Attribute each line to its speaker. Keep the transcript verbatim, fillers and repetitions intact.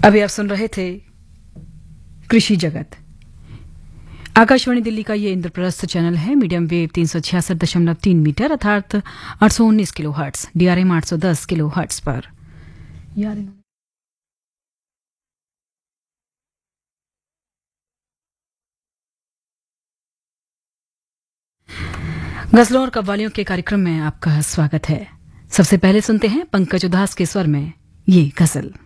Speaker 1: अभी आप सुन रहे थे कृषि जगत। आकाशवाणी दिल्ली का ये इंद्रप्रस्थ चैनल है, मीडियम वेव तीन सौ छियासठ दशमलव तीन मीटर अर्थात आठ सौ उन्नीस किलो हर्ट्स, डीआरएम आठ सौ दस किलो हर्ट्स पर। यार गजलों और कव्वालियों के कार्यक्रम में आपका स्वागत है। सबसे पहले सुनते हैं पंकज उधास के स्वर में ये गजल।